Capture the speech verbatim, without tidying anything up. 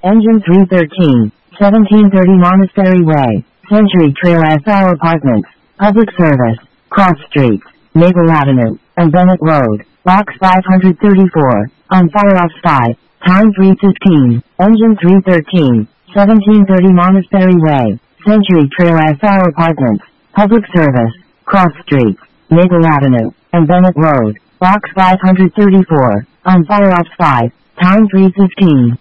Engine three thirteen, seventeen thirty Monastery Way, Century Trail S R Apartments, Public Service, Cross Street, Maple Avenue, and Bennett Road, Box five thirty-four, on fire off spy, time three fifteen, Engine three thirteen, seventeen thirty Monastery Way, Century Trail S R Apartments, Public Service, Cross Street, Maple Avenue, and Bennett Road, Box five thirty-four, on fire off spy, time three fifteen.